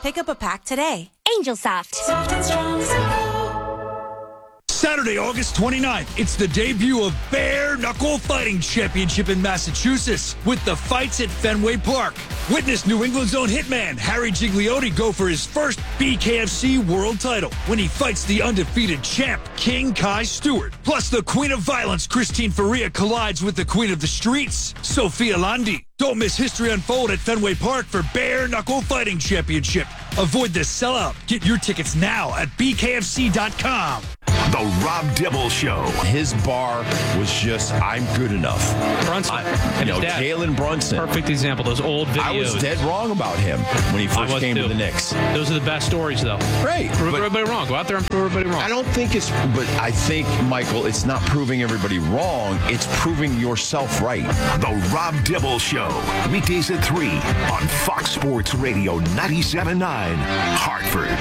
Pick up a pack today. Angel Soft. Soft and strong as Saturday, August 29th, it's the debut of Bare Knuckle Fighting Championship in Massachusetts with the fights at Fenway Park. Witness New England's own hitman Harry Gigliotti go for his first BKFC world title when he fights the undefeated champ King Kai Stewart. Plus, the Queen of Violence Christine Faria collides with the Queen of the Streets, Sophia Landi. Don't miss history unfold at Fenway Park for Bare Knuckle Fighting Championship. Avoid the sellout. Get your tickets now at bkfc.com. The Rob Dibble Show. His bar was just, I'm good enough. Brunson. Jalen Brunson. Perfect example. Those old videos. I was dead wrong about him when he first came to the Knicks. Those are the best stories, though. Great. Prove everybody wrong. Go out there and prove everybody wrong. I don't think but I think, Michael, it's not proving everybody wrong. It's proving yourself right. The Rob Dibble Show. Weekdays at 3 on Fox Sports Radio 97.9, Hartford.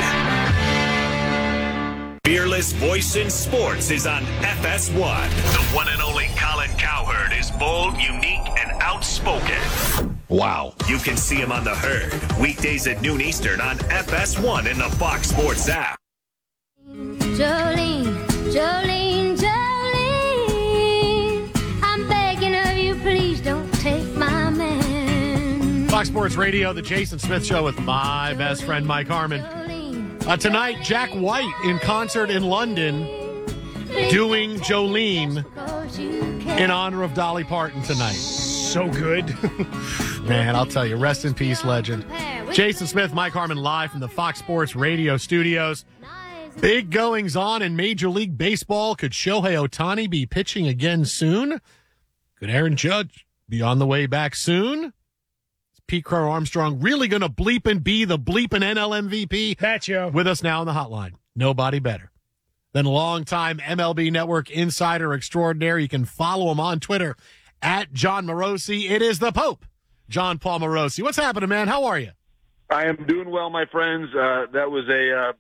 Fearless Voice in Sports is on FS1. The one and only Colin Cowherd is bold, unique, and outspoken. Wow. You can see him on The Herd, weekdays at noon Eastern on FS1 and the Fox Sports app. Jolene, Jolene, Jolene, I'm begging of you, please don't take my man. Fox Sports Radio, the Jason Smith Show with my best friend Mike Harmon. Tonight, Jack White in concert in London doing Jolene in honor of Dolly Parton tonight. So good. Man, I'll tell you, rest in peace, legend. Jason Smith, Mike Harmon, live from the Fox Sports Radio studios. Big goings on in Major League Baseball. Could Shohei Ohtani be pitching again soon? Could Aaron Judge be on the way back soon? Pete Crow Armstrong really going to bleep and be the bleeping NL MVP? That's you. With us now on the hotline. Nobody better than longtime MLB Network insider extraordinaire. You can follow him on Twitter at John Morosi. It is the Pope, John Paul Morosi. What's happening, man? How are you? I am doing well, my friends. That was a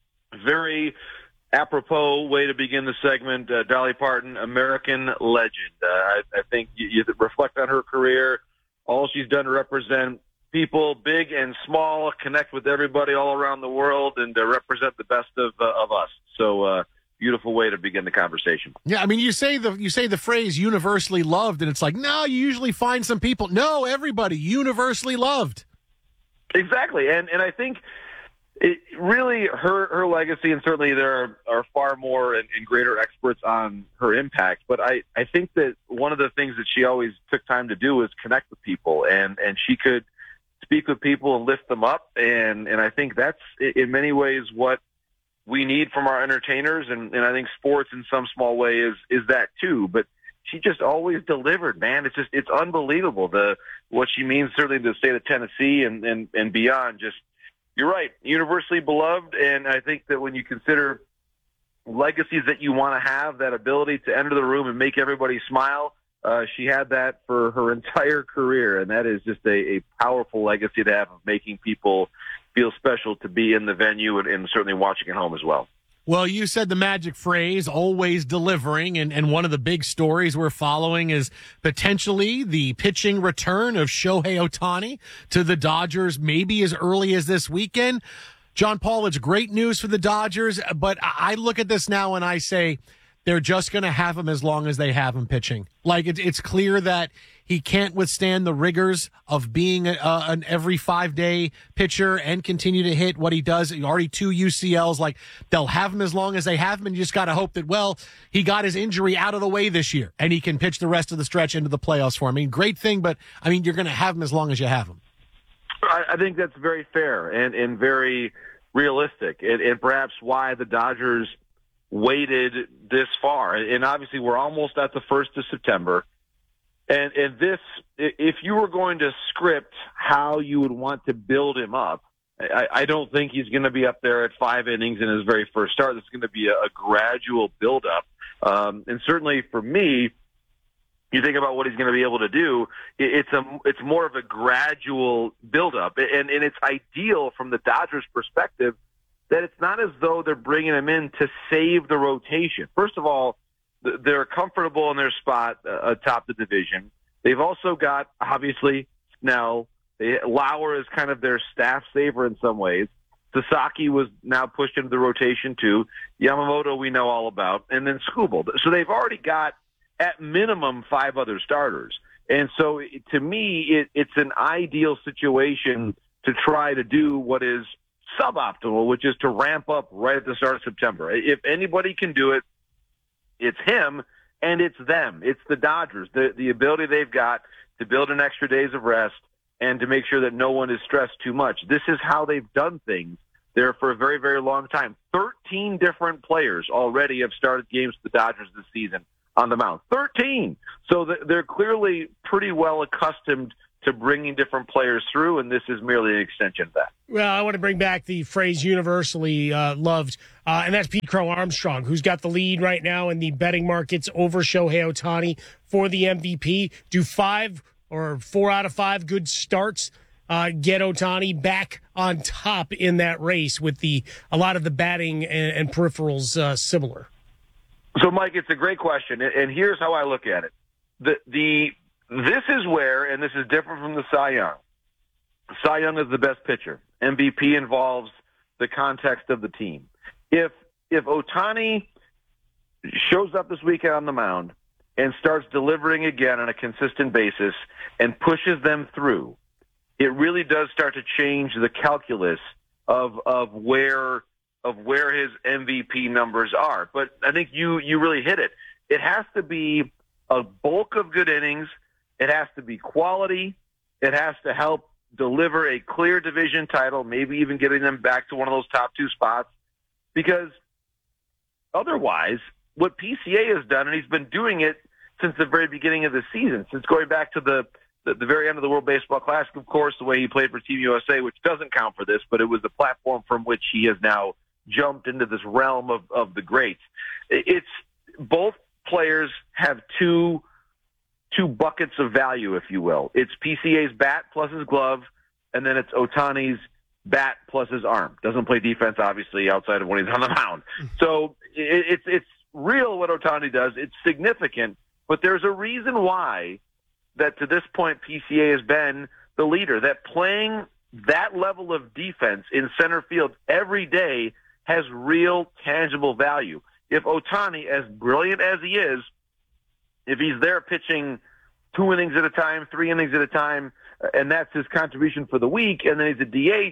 very apropos way to begin the segment. Dolly Parton, American legend. I think you reflect on her career. All she's done to represent people, big and small, connect with everybody all around the world, and represent the best of us. So, beautiful way to begin the conversation. Yeah, I mean, you say the phrase universally loved, and it's like, no, you usually find some people. No, everybody universally loved. Exactly, and I think it really her legacy, and certainly there are far more and greater experts on her impact, but I think that one of the things that she always took time to do was connect with people, and she could speak with people and lift them up, and I think that's in many ways what we need from our entertainers, and I think sports in some small way is that too, but she just always delivered, man. It's unbelievable what she means certainly to the state of Tennessee and beyond. Just, you're right, universally beloved, and I think that when you consider legacies that you want to have, that ability to enter the room and make everybody smile, she had that for her entire career, and that is just a powerful legacy to have of making people feel special to be in the venue and certainly watching at home as well. Well, you said the magic phrase, always delivering, and one of the big stories we're following is potentially the pitching return of Shohei Ohtani to the Dodgers, maybe as early as this weekend. John Paul, it's great news for the Dodgers, but I look at this now and I say they're just going to have him as long as they have him pitching. Like, it's clear that he can't withstand the rigors of being an every 5-day pitcher and continue to hit what he does. Already 2 UCLs. Like, they'll have him as long as they have him, and you just got to hope that, well, he got his injury out of the way this year, and he can pitch the rest of the stretch into the playoffs for him. I mean, great thing, but, I mean, you're going to have him as long as you have him. I think that's very fair and very realistic, and perhaps why the Dodgers waited this far. And obviously we're almost at the 1st of September. And this, if you were going to script how you would want to build him up, I don't think he's going to be up there at 5 innings in his very first start. It's going to be a gradual build-up. And certainly for me, you think about what he's going to be able to do, it's more of a gradual build-up. And it's ideal from the Dodgers' perspective that it's not as though they're bringing him in to save the rotation. First of all, they're comfortable in their spot atop the division. They've also got, obviously, Snell, Lauer is kind of their staff saver in some ways. Sasaki was now pushed into the rotation too. Yamamoto we know all about, and then Skubal. So they've already got at minimum 5 other starters. And so to me, it's an ideal situation to try to do what is suboptimal, which is to ramp up right at the start of September. If anybody can do it, it's him and it's them. It's the Dodgers, the ability they've got to build an extra days of rest and to make sure that no one is stressed too much. This is how they've done things there for a very, very long time. 13 different players already have started games for the Dodgers this season on the mound. 13! So they're clearly pretty well accustomed to bringing different players through, and this is merely an extension of that. Well, I want to bring back the phrase universally loved, and that's Pete Crow Armstrong, who's got the lead right now in the betting markets over Shohei Ohtani for the MVP. Do 5 or 4 out of 5 good starts get Ohtani back on top in that race with a lot of the batting and peripherals similar? So, Mike, it's a great question, and here's how I look at it. This is where, and this is different from the Cy Young. Cy Young is the best pitcher. MVP involves the context of the team. If Ohtani shows up this weekend on the mound and starts delivering again on a consistent basis and pushes them through, it really does start to change the calculus of where his MVP numbers are. But I think you really hit it. It has to be a bulk of good innings. It has to be quality. It has to help deliver a clear division title, maybe even getting them back to one of those top 2 spots. Because otherwise, what PCA has done, and he's been doing it since the very beginning of the season, since going back to the very end of the World Baseball Classic, of course, the way he played for Team USA, which doesn't count for this, but it was the platform from which he has now jumped into this realm of the greats. It's both players have two buckets of value, if you will. It's PCA's bat plus his glove, and then it's Ohtani's bat plus his arm. Doesn't play defense, obviously, outside of when he's on the mound. So it's real what Ohtani does. It's significant, but there's a reason why that to this point PCA has been the leader, that playing that level of defense in center field every day has real tangible value. If Ohtani, as brilliant as he is, if he's there pitching 2 innings at a time, 3 innings at a time, and that's his contribution for the week, and then he's a DH,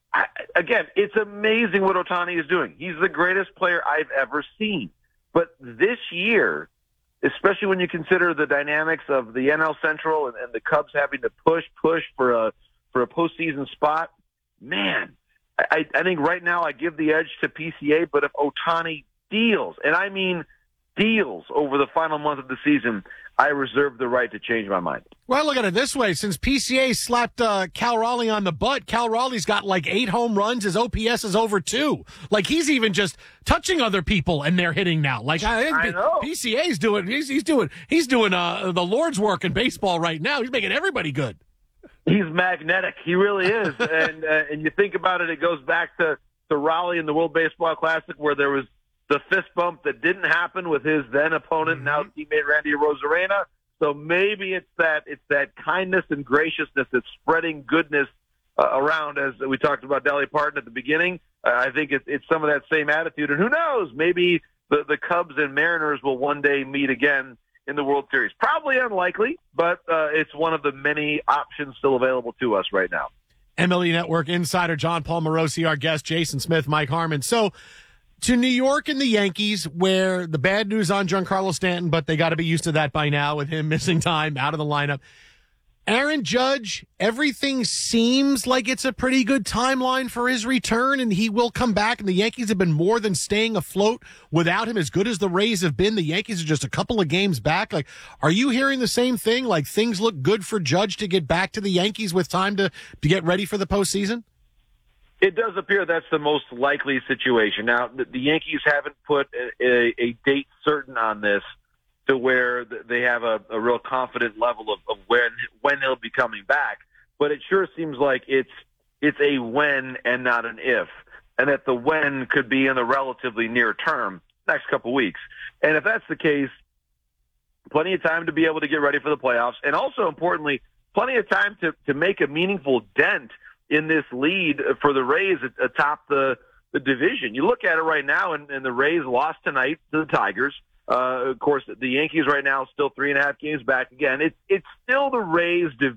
again, it's amazing what Ohtani is doing. He's the greatest player I've ever seen. But this year, especially when you consider the dynamics of the NL Central and the Cubs having to push for a postseason spot, man, I think right now I give the edge to PCA, but if Ohtani deals, and I mean deals over the final month of the season, I reserve the right to change my mind. Well, look at it this way. Since PCA slapped Cal Raleigh on the butt, Cal Raleigh's got like 8 home runs. His OPS is over 2. Like, he's even just touching other people and they're hitting now. Like, I know. PCA's doing, he's doing the Lord's work in baseball right now. He's making everybody good. He's magnetic. He really is. And you think about it, it goes back to Raleigh in the World Baseball Classic where there was the fist bump that didn't happen with his then opponent, now teammate Randy Arozarena. So maybe it's that kindness and graciousness that's spreading goodness around, as we talked about Dolly Parton at the beginning. I think it's some of that same attitude. And who knows, maybe the Cubs and Mariners will one day meet again in the World Series. Probably unlikely, but it's one of the many options still available to us right now. MLB Network insider John Paul Morosi, our guest, Jason Smith, Mike Harmon. So, to New York and the Yankees, where the bad news on Giancarlo Stanton, but they got to be used to that by now with him missing time out of the lineup. Aaron Judge, everything seems like it's a pretty good timeline for his return, and he will come back, and the Yankees have been more than staying afloat without him. As good as the Rays have been, the Yankees are just a couple of games back. Like, are you hearing the same thing? Like, things look good for Judge to get back to the Yankees with time to get ready for the postseason? It does appear that's the most likely situation. Now, the Yankees haven't put a date certain on this to where they have a real confident level of when he'll be coming back. But it sure seems like it's a when and not an if, and that the when could be in the relatively near term, next couple weeks. And if that's the case, plenty of time to be able to get ready for the playoffs, and also importantly, plenty of time to make a meaningful dent in this lead for the Rays atop the division. You look at it right now, and the Rays lost tonight to the Tigers. Of course, the Yankees right now still 3.5 games back again. It's still the Rays' division.